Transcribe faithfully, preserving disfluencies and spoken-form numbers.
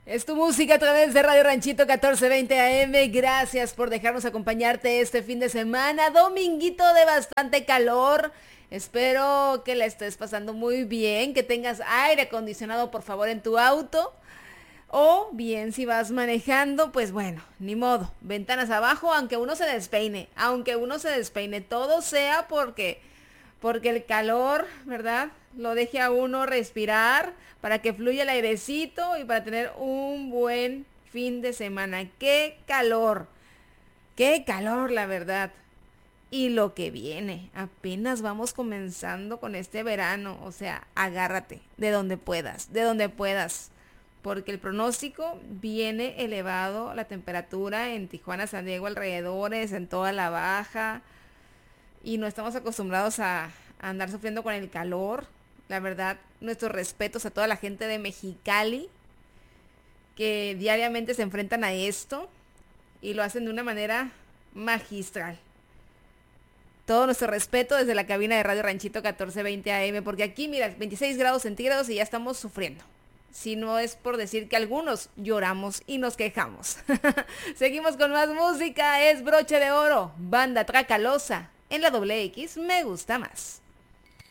Es tu música a través de Radio Ranchito catorce veinte A M. Gracias por dejarnos acompañarte este fin de semana. Dominguito de bastante calor. Espero que la estés pasando muy bien, que tengas aire acondicionado por favor en tu auto. O bien si vas manejando, pues bueno, ni modo. Ventanas abajo, aunque uno se despeine. Aunque uno se despeine. Todo sea porque, porque el calor, ¿verdad? Lo deje a uno respirar para que fluya el airecito y para tener un buen fin de semana. ¡Qué calor! ¡Qué calor, la verdad! Y lo que viene, apenas vamos comenzando con este verano, o sea, agárrate de donde puedas, de donde puedas, porque el pronóstico viene elevado, la temperatura en Tijuana, San Diego, alrededores, en toda la baja, y no estamos acostumbrados a, a andar sufriendo con el calor. La verdad, nuestros respetos a toda la gente de Mexicali que diariamente se enfrentan a esto y lo hacen de una manera magistral. Todo nuestro respeto desde la cabina de Radio Ranchito catorce veinte A M, porque aquí, mira, veintiséis grados centígrados y ya estamos sufriendo. Si no es por decir que algunos lloramos y nos quejamos. Seguimos con más música, es Broche de Oro, Banda Tracalosa, en la doble X, me gusta más.